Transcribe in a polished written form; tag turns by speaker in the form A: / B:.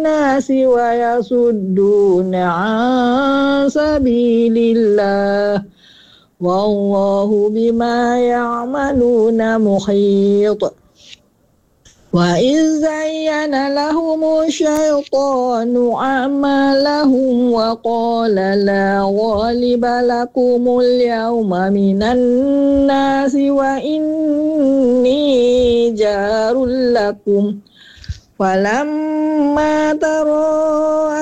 A: الناس ويصدون عن سبيل الله والله بما يعملون محيط. وإذ زين لهم الشيطان أعمالهم وقال لا غالب لكم اليوم من الناس وإني جار لكم فلما تراءت